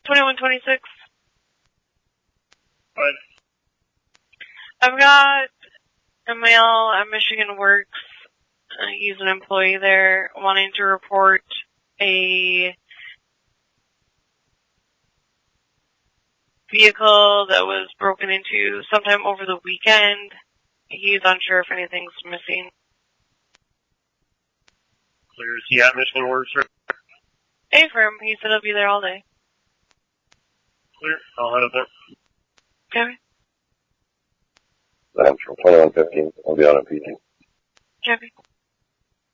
2126. Fine. I've got a male at Michigan Works. He's an employee there wanting to report a vehicle that was broken into sometime over the weekend. He's unsure if anything's missing. Clear. Is he at Michigan Works? Hey, firm. He said he'll be there all day. Clear. I'll head up there. Okay. That's from 2115. I'll be out on PG. Okay.